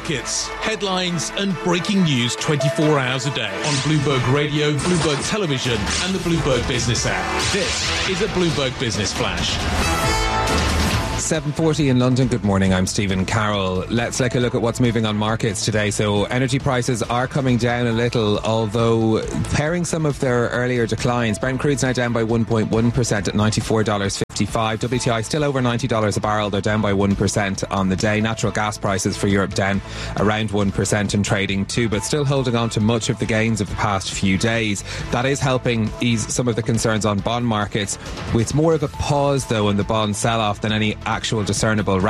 markets, headlines and breaking news 24 hours a day on Bloomberg Radio, Bloomberg Television and the Bloomberg Business app. This is a Bloomberg Business Flash. 7:40 in London. Good morning, I'm Stephen Carroll. Let's take a look at what's moving on markets today. So energy prices are coming down a little, although pairing some of their earlier declines. Brent crude's now down by 1.1% at $94.55. WTI still over $90 a barrel. They're down by 1% on the day. Natural gas prices for Europe down around 1% and trading too, but still holding on to much of the gains of the past few days. That is helping ease some of the concerns on bond markets. With more of a pause though in the bond sell-off than any actual discernible